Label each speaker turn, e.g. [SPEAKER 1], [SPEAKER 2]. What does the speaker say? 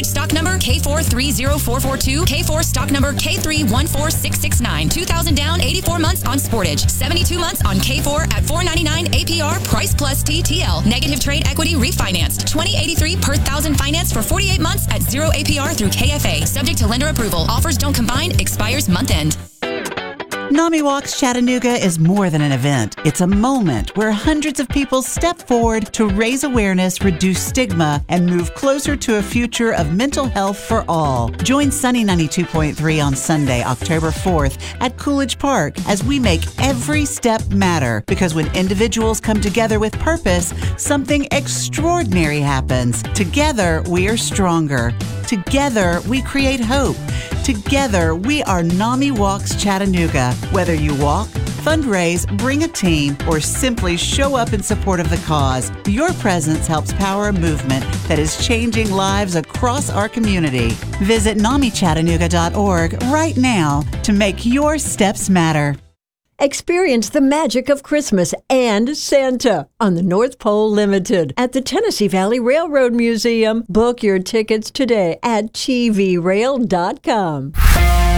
[SPEAKER 1] Stock number K430442, K4 stock number K314669. 2,000 down, 84 months on Sportage. 72 months on K4 at $499 APR, price plus TTL. Negative trade equity refinanced. 2083 per thousand finance for 48 months at 0 APR through KFA. Subject to lender approval. Offers don't combine. Expires month end.
[SPEAKER 2] NAMI Walks Chattanooga is more than an event. It's a moment where hundreds of people step forward to raise awareness, reduce stigma, and move closer to a future of mental health for all. Join Sunny 92.3 on Sunday, October 4th at Coolidge Park as we make every step matter, because when individuals come together with purpose, something extraordinary happens. Together, we are stronger. Together, we create hope. Together, we are NAMI Walks Chattanooga. Whether you walk, fundraise, bring a team, or simply show up in support of the cause, your presence helps power a movement that is changing lives across our community. Visit NAMIChattanooga.org right now to make your steps matter.
[SPEAKER 3] Experience the magic of Christmas and Santa on the North Pole Limited at the Tennessee Valley Railroad Museum. Book your tickets today at chivrail.com.